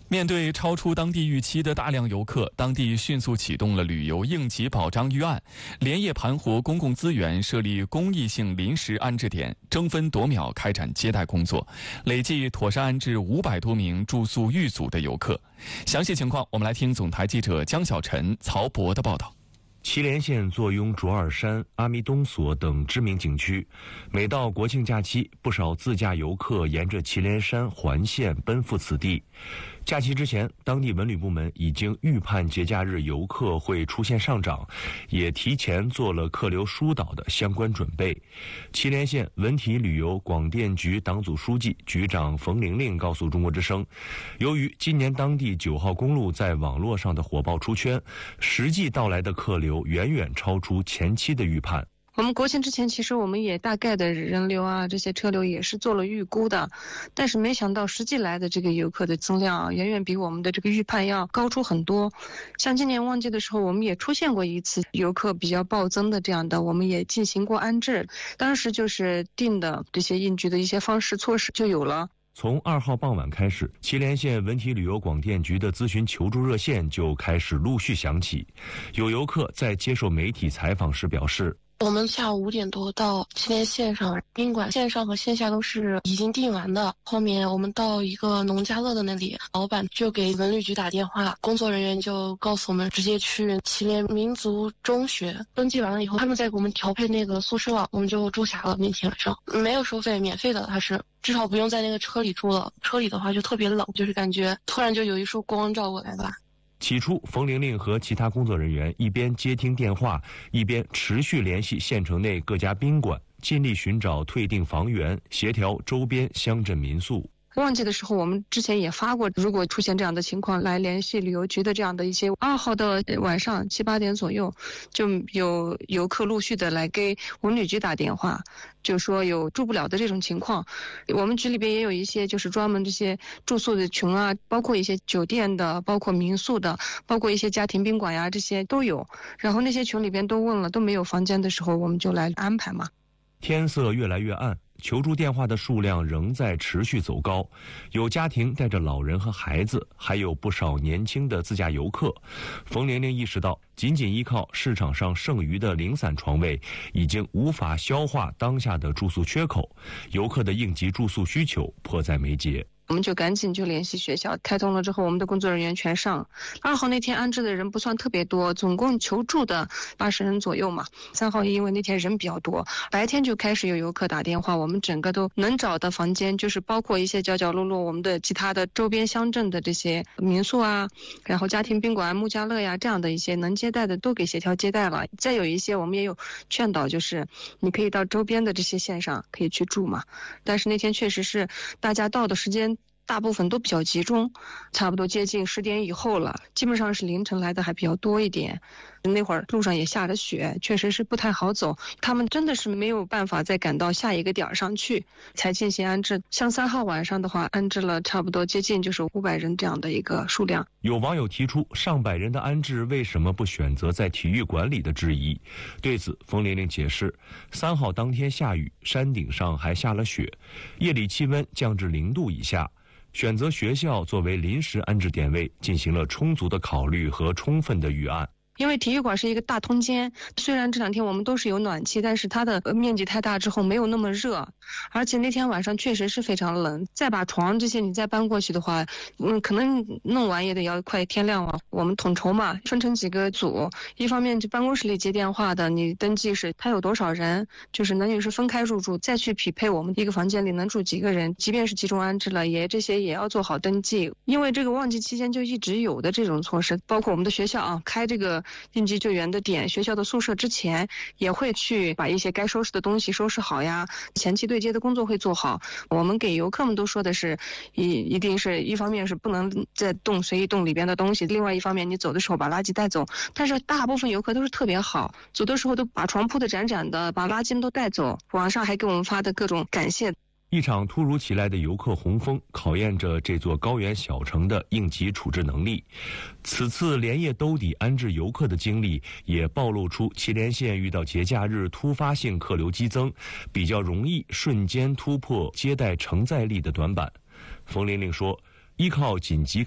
面对超出当地预期的大量游客，当地迅速启动了旅游应急保障预案，连夜盘活公共资源，设立公益性临时安置点，争分夺秒开展接待工作，累计妥善安置500多名住宿遇阻的游客。详细情况，我们来听总台记者江小晨、曹博的报道。 祁连县坐拥卓尔山、阿弥东所等知名景区，每到国庆假期，不少自驾游客沿着祁连山环线奔赴此地。假期之前，当地文旅部门已经预判节假日游客会出现上涨，也提前做了客流疏导的相关准备。祁连县文体旅游广电局党组书记、局长冯玲玲告诉中国之声，由于今年当地9号公路在网络上的火爆出圈，实际到来的客流远远超出前期的预判。 我们国庆之前，其实我们也大概的人流啊，这些车流也是做了预估的，但是没想到实际来的这个游客的增量啊，远远比我们的这个预判要高出很多。像今年旺季的时候，我们也出现过一次游客比较暴增的这样的，我们也进行过安置，当时就是定的这些应急的一些方式措施就有了。 从2号傍晚开始，祁连县文体旅游广电局的咨询求助热线就开始陆续响起。有游客在接受媒体采访时表示， 我们下午5点多到祁连线上，宾馆线上和线下都是已经订完的。后面我们到一个农家乐的那里，老板就给文旅局打电话，工作人员就告诉我们直接去祁连民族中学登记完了以后，他们再给我们调配那个宿舍，我们就住下了。那天晚上没有收费，免费的，它是至少不用在那个车里住了。车里的话就特别冷，就是感觉突然就有一束光照过来吧。 起初，冯玲玲和其他工作人员一边接听电话，一边持续联系县城内各家宾馆，尽力寻找退订房源，协调周边乡镇民宿。 旺季的时候，我们之前也发过，如果出现这样的情况，来联系旅游局的这样的一些。2号的晚上7、8点左右，就有游客陆续的来给文旅局打电话，就说有住不了的这种情况。我们局里边也有一些就是专门这些住宿的群啊，包括一些酒店的，包括民宿的，包括一些家庭宾馆呀，这些都有。然后那些群里边都问了，都没有房间的时候，我们就来安排嘛。 天色越来越暗，求助电话的数量仍在持续走高，有家庭带着老人和孩子，还有不少年轻的自驾游客。冯玲玲意识到，仅仅依靠市场上剩余的零散床位，已经无法消化当下的住宿缺口，游客的应急住宿需求迫在眉睫。 我们就赶紧就联系学校，开通了之后，我们的工作人员全上。2号那天安置的人不算特别多，总共求助的80人左右嘛。3号因为那天人比较多，白天就开始有游客打电话，我们整个都能找的房间，就是包括一些角角落落，我们的其他的周边乡镇的这些民宿啊，然后家庭宾馆、木家乐呀，这样的一些能接待的都给协调接待了。再有一些我们也有劝导，就是你可以到周边的这些县上可以去住嘛。但是那天确实是大家到的时间大部分都比较集中，差不多接近10点以后了，基本上是凌晨来的还比较多一点。那会儿路上也下着雪，确实是不太好走，他们真的是没有办法再赶到下一个点上去才进行安置。像3号晚上的话，安置了差不多接近就是500人这样的一个数量。 有网友提出上百人的安置为什么不选择在体育馆里的质疑，对此冯玲玲解释，3号当天下雨，山顶上还下了雪，夜里气温降至0度以下，选择学校作为临时安置点位，进行了充足的考虑和充分的预案。 因为体育馆是一个大通间，虽然这2天我们都是有暖气，但是它的面积太大之后没有那么热，而且那天晚上确实是非常冷，再把床这些你再搬过去的话，可能弄完也得要快天亮了。我们统筹嘛，分成几个组，一方面就办公室里接电话的，你登记是他有多少人，就是男女是分开入住，再去匹配我们一个房间里能住几个人，即便是集中安置了，这些也要做好登记。因为这个旺季期间就一直有的这种措施，包括我们的学校啊，开这个应急救援的点，学校的宿舍之前也会去把一些该收拾的东西收拾好呀，前期对接的工作会做好。我们给游客们都说的是，一定是一方面是不能再随意动里边的东西，另外一方面你走的时候把垃圾带走。但是大部分游客都是特别好，走的时候都把床铺的展展的，把垃圾们都带走，网上还给我们发的各种感谢。 一场突如其来的游客洪峰考验着这座高原小城的应急处置能力。此次连夜兜底安置游客的经历，也暴露出祁连县遇到节假日突发性客流激增，比较容易瞬间突破接待承载力的短板。冯玲玲说，依靠紧急